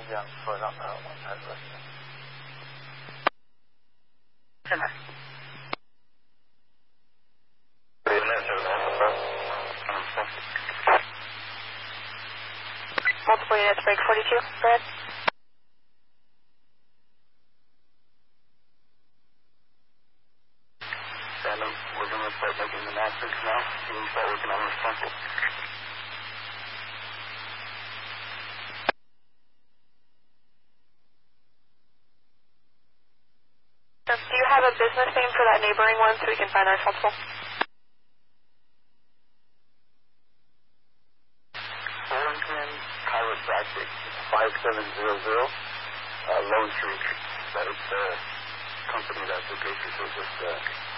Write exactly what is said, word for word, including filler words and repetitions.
这样说让他往下转。 是的。Multiple units, break forty-two, go ahead. Phantom, we're going to start making the announcements now. You can start working on this pencil. Do you have a business name for that neighboring one so we can find our responsible? Burlington Chiropractic, five seven zero zero, uh, Lone Tree. That is the company that the patient was just uh,